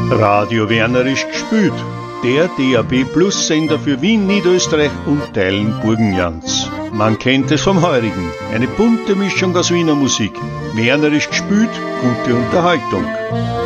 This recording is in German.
Radio Wernerisch gespült. Der DAB Plus Sender für Wien, Niederösterreich und Teilen Burgenlands. Man kennt es vom Heurigen. Eine bunte Mischung aus Wiener Musik. Wernerisch gespült, gute Unterhaltung.